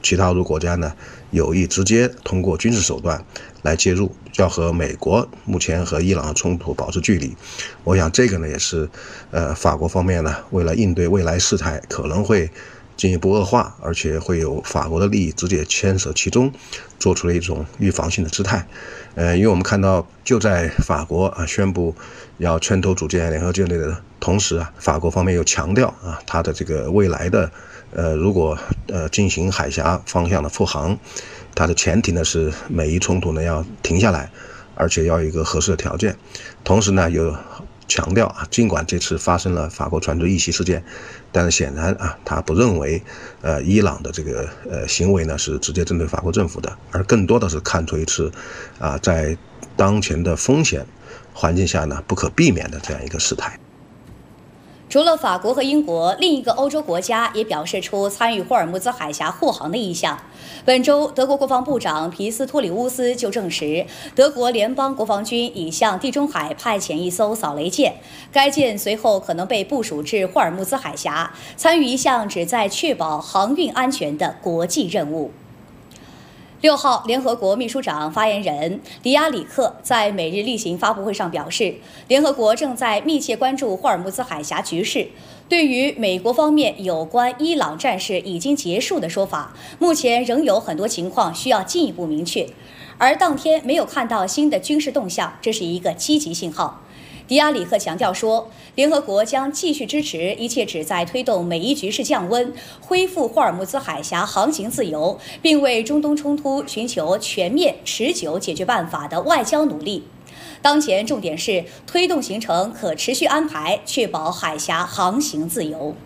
其他欧洲国家呢有意直接通过军事手段来介入，要和美国目前和伊朗的冲突保持距离。我想这个呢也是法国方面呢为了应对未来事态可能会进一步恶化，而且会有法国的利益直接牵涉其中，做出了一种预防性的姿态。因为我们看到就在法国宣布要牵头组建联合舰队的同时法国方面又强调它的这个未来的如果进行海峡方向的复航，它的前提呢是美伊冲突呢要停下来，而且要有一个合适的条件。同时呢又强调尽管这次发生了法国船只遇袭事件，但是显然他不认为伊朗的这个行为呢是直接针对法国政府的，而更多的是看出一次在当前的风险环境下呢不可避免的这样一个事态。 除了法国和英国，另一个欧洲国家也表示出参与霍尔木兹海峡护航的意向。本周，德国国防部长皮斯托里乌斯就证实，德国联邦国防军已向地中海派遣一艘扫雷舰，该舰随后可能被部署至霍尔木兹海峡，参与一项旨在确保航运安全的国际任务。6号，联合国秘书长发言人迪亚里克在每日例行发布会上表示，联合国正在密切关注霍尔木兹海峡局势。对于美国方面有关伊朗战事已经结束的说法，目前仍有很多情况需要进一步明确，而当天没有看到新的军事动向，这是一个积极信号。迪亚里克强调说，联合国将继续支持一切旨在推动美伊局势降温、恢复霍尔木兹海峡航行自由，并为中东冲突寻求全面、持久解决办法的外交努力。当前重点是推动形成可持续安排，确保海峡航行自由。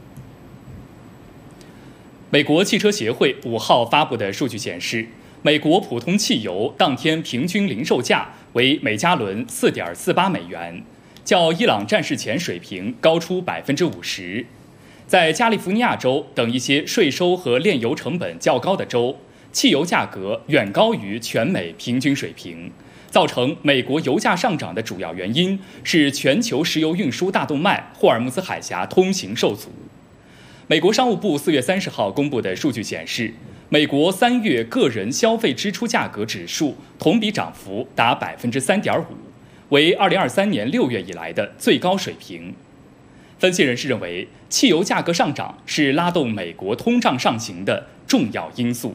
美国汽车协会5号发布的数据显示，美国普通汽油当天平均零售价为每加仑4.48美元，较伊朗战事前水平高出50%。在加利福尼亚州等一些税收和炼油成本较高的州，汽油价格远高于全美平均水平。造成美国油价上涨的主要原因是全球石油运输大动脉霍尔木兹海峡通行受阻。美国商务部4月30号公布的数据显示，美国3月个人消费支出价格指数同比涨幅达3.5%，为2023年6月以来的最高水平。分析人士认为，汽油价格上涨是拉动美国通胀上行的重要因素。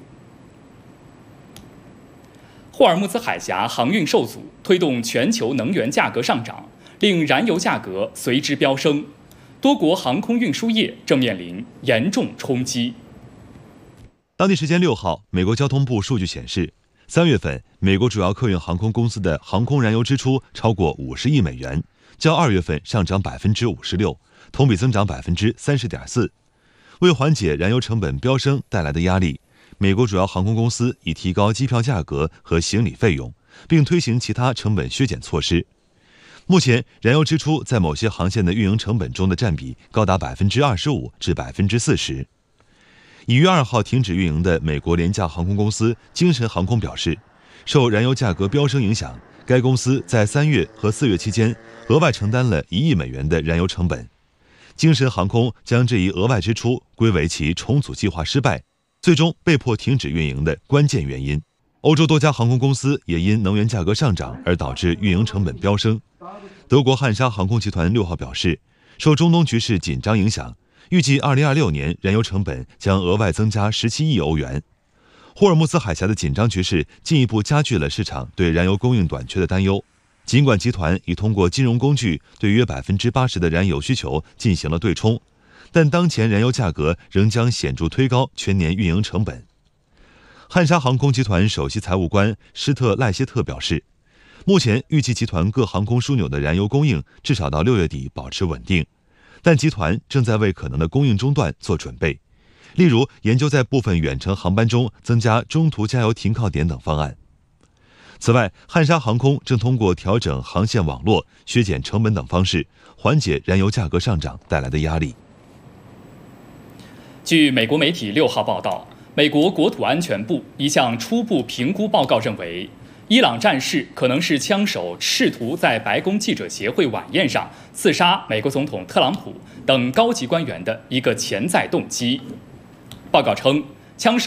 霍尔木兹海峡航运受阻，推动全球能源价格上涨，令燃油价格随之飙升，多国航空运输业正面临严重冲击。 当地时间6号，美国交通部数据显示，3月份美国主要客运航空公司的航空燃油支出超过50亿美元，较2月份上涨56%，同比增长30.4%。为缓解燃油成本飙升带来的压力，美国主要航空公司已提高机票价格和行李费用，并推行其他成本削减措施。目前，燃油支出在某些航线的运营成本中的占比高达25%至40%。已于2号停止运营的美国廉价航空公司精神航空表示，受燃油价格飙升影响，该公司在3月和4月期间额外承担了1亿美元的燃油成本。精神航空将这一额外支出归为其重组计划失败，最终被迫停止运营的关键原因。欧洲多家航空公司也因能源价格上涨而导致运营成本飙升。德国汉莎航空集团6号表示，受中东局势紧张影响，预计2026年燃油成本将额外增加17亿欧元。霍尔木兹海峡的紧张局势进一步加剧了市场对燃油供应短缺的担忧。尽管集团已通过金融工具对约80%的燃油需求进行了对冲，但当前燃油价格仍将显著推高全年运营成本。汉莎航空集团首席财务官施特赖谢特表示，目前预计集团各航空枢纽的燃油供应至少到6月底保持稳定，但集团正在为可能的供应中断做准备，例如研究在部分远程航班中增加中途加油停靠点等方案。此外，汉莎航空正通过调整航线网络、削减成本等方式，缓解燃油价格上涨带来的压力。 据美国媒体6号报道，美国国土安全部一项初步评估报告认为，伊朗战事可能是枪手试图在白宫记者协会晚宴上刺杀美国总统特朗普等高级官员的一个潜在动机。报告称，枪手